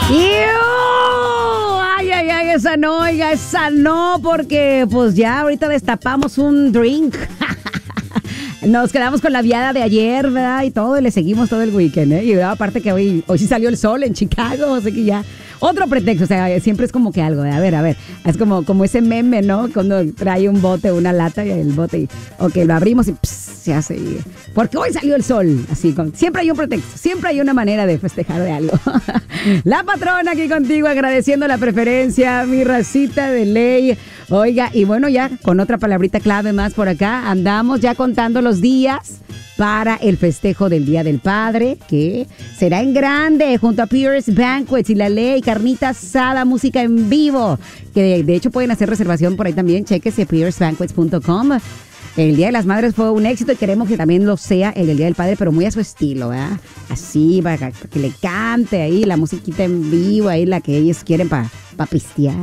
Ay, ay, ay, esa no, oiga, esa no, porque pues ya ahorita destapamos un drink. Nos quedamos con la viada de ayer, ¿verdad? Y todo, y le seguimos todo el weekend, ¿eh? Y aparte que hoy sí salió el sol en Chicago, o sea que ya... Otro pretexto, o sea, siempre es como que algo de, a ver, es como ese meme, ¿no? Cuando trae un bote, una lata y el bote, ok, lo abrimos y se hace, porque hoy salió el sol, así, siempre hay un pretexto, siempre hay una manera de festejar de algo. La patrona aquí contigo, agradeciendo la preferencia, mi racita de ley. Oiga, y bueno, ya con otra palabrita clave más por acá, andamos ya contando los días para el festejo del Día del Padre, que será en grande, junto a Pierce Banquets y La Ley, carnita asada, música en vivo, que de hecho pueden hacer reservación por ahí también, chequese piercebanquets.com. El Día de las Madres fue un éxito y queremos que también lo sea el del Día del Padre, pero muy a su estilo, ¿verdad? Así, para que le cante ahí la musiquita en vivo, ahí la que ellos quieren para pistear.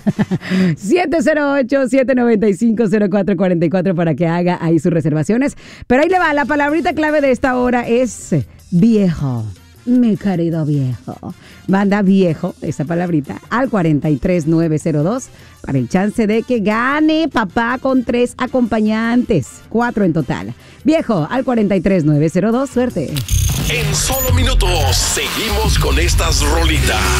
708-795-0444 para que haga ahí sus reservaciones. Pero ahí le va, la palabrita clave de esta hora es viejo. Mi querido viejo. Manda viejo, esa palabrita, al 43902 para el chance de que gane papá con 3 acompañantes. 4 en total. Viejo, al 43902. Suerte. En solo minutos, seguimos con estas rolitas.